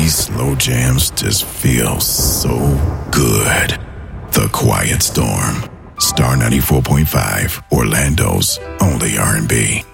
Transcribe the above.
These slow jams just feel so good. The Quiet Storm. Star 94.5, Orlando's only R&B.